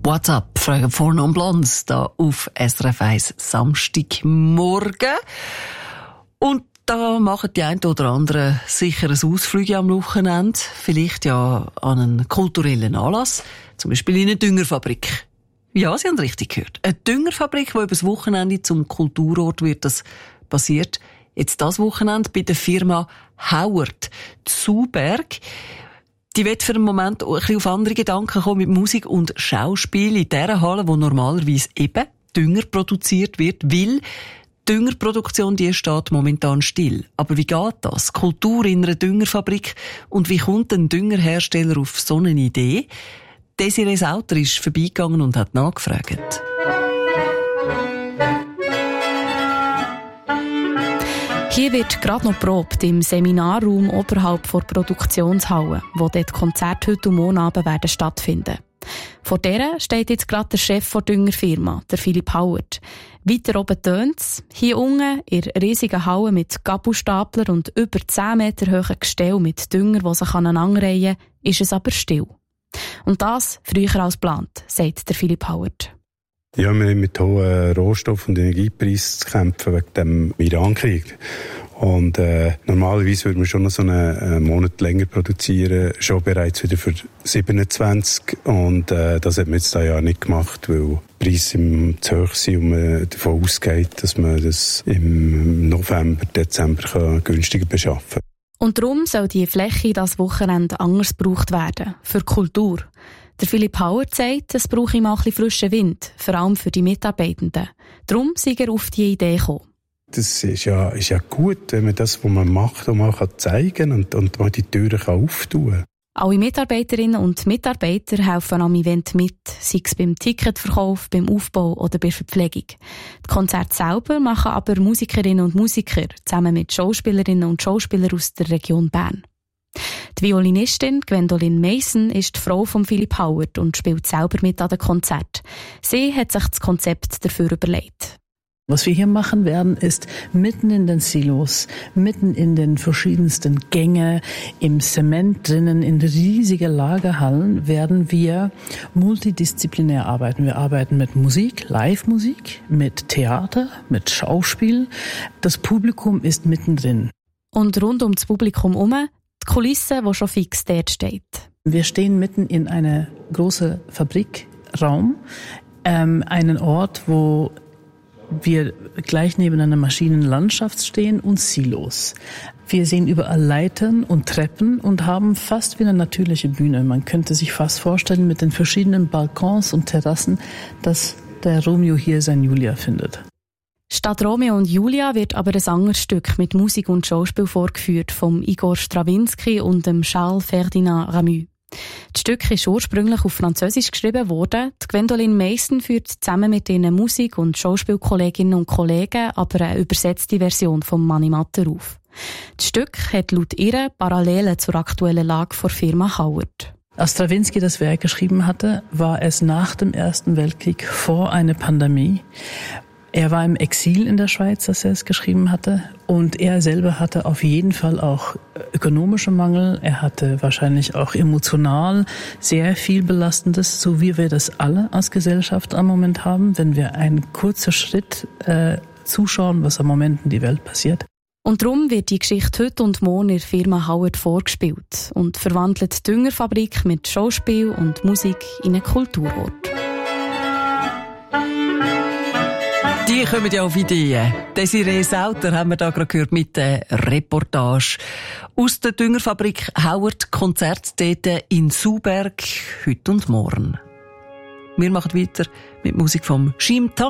What's up? Fragen vorne und Blondes da auf SRF 1 Samstagmorgen. Und da machen die einen oder anderen sicher ein Ausflug am Wochenende. Vielleicht ja an einen kulturellen Anlass. Zum Beispiel in eine Düngerfabrik. Ja, Sie haben richtig gehört. Eine Düngerfabrik, die über das Wochenende zum Kulturort wird. Das passiert jetzt das Wochenende bei der Firma Howard Zuberg. Die wird für einen Moment ein bisschen auf andere Gedanken kommen mit Musik und Schauspiel in dieser Halle, wo normalerweise eben Dünger produziert wird, weil die Düngerproduktion, die steht momentan still. Aber wie geht das? Kultur in einer Düngerfabrik und wie kommt ein Düngerhersteller auf so eine Idee? Desiree Sauter ist vorbeigegangen und hat nachgefragt. Hier wird gerade noch probt im Seminarraum oberhalb der Produktionshalle, wo dort Konzerte heute und morgen Abend werden stattfinden. Vor der steht jetzt gerade der Chef der Düngerfirma, der Philipp Howard. Weiter oben tönt's. Hier unten, in der riesigen Halle mit Gabelstapler und über 10 Meter hohen Gestell mit Dünger, die sich aneinanderreihen, ist es aber still. Und das früher als geplant, sagt der Philipp Howard. Ja, wir haben mit hohen Rohstoff- und Energiepreisen zu kämpfen wegen dem Irankrieg. Und normalerweise würde man schon noch so einen Monat länger produzieren, schon bereits wieder für 27. Und das hat man jetzt da ja nicht gemacht, weil die Preise zu hoch sind und man davon ausgeht, dass man das im November, Dezember günstiger beschaffen kann. Und darum soll die Fläche das Wochenende anders gebraucht werden, für Kultur. Der Philipp Howard sagt, es brauche ihm auch ein bisschen frischen Wind, vor allem für die Mitarbeitenden. Darum sei er auf die Idee gekommen. Das ist ja gut, wenn man das, was man macht, auch mal zeigen kann und mal die Türen auftun kann. Alle Mitarbeiterinnen und Mitarbeiter helfen am Event mit, sei es beim Ticketverkauf, beim Aufbau oder bei der Verpflegung. Die Konzerte selber machen aber Musikerinnen und Musiker zusammen mit Schauspielerinnen und Schauspielern aus der Region Bern. Die Violinistin Gwendolyn Mason ist die Frau von Philipp Howard und spielt selber mit an den Konzert. Sie hat sich das Konzept dafür überlegt. Was wir hier machen werden, ist mitten in den Silos, mitten in den verschiedensten Gängen, im Zement drinnen, in riesige Lagerhallen werden wir multidisziplinär arbeiten. Wir arbeiten mit Musik, Live-Musik, mit Theater, mit Schauspiel. Das Publikum ist mittendrin. Und rund um das Publikum herum die Kulisse, die schon fix dort steht. Wir stehen mitten in einer großen Fabrikraum, einen Ort, wo wir gleich neben einer Maschinenlandschaft stehen und Silos. Wir sehen überall Leitern und Treppen und haben fast wie eine natürliche Bühne. Man könnte sich fast vorstellen mit den verschiedenen Balkons und Terrassen, dass der Romeo hier sein Julia findet. Statt Romeo und Julia wird aber ein anderes Stück mit Musik und Schauspiel vorgeführt vom Igor Strawinski und dem Charles Ferdinand Ramu. Das Stück ist ursprünglich auf Französisch geschrieben worden. Die Gwendolyn Mason führt zusammen mit ihren Musik- und Schauspielkolleginnen und Kollegen aber eine übersetzte Version von Mani Matter auf. Das Stück hat laut ihr Parallelen zur aktuellen Lage der Firma Howard. Als Strawinski das Werk geschrieben hatte, war es nach dem Ersten Weltkrieg vor einer Pandemie. Er war im Exil in der Schweiz, als er es geschrieben hatte. Und er selber hatte auf jeden Fall auch ökonomische Mangel. Er hatte wahrscheinlich auch emotional sehr viel Belastendes, so wie wir das alle als Gesellschaft am Moment haben, wenn wir einen kurzen Schritt zuschauen, was am Moment in der Welt passiert. Und darum wird die Geschichte heute und morgen in der Firma Howard vorgespielt und verwandelt die Düngerfabrik mit Schauspiel und Musik in einen Kulturort. Die kommen ja auf Ideen. Desiree Sauter haben wir da gerade gehört mit der Reportage aus der Düngerfabrik Howard, Konzert dort in Zuberg, heute und morgen. Wir machen weiter mit Musik vom Shim Tan.